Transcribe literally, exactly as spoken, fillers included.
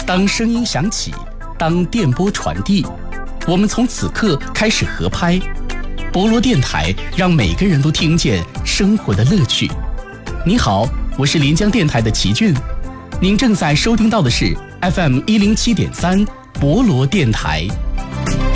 当声音响起，当电波传递，我们从此刻开始合拍。博罗电台让每个人都听见生活的乐趣。你好，我是临江电台的齐俊，您正在收听到的是 F M 一零七点三博罗电台。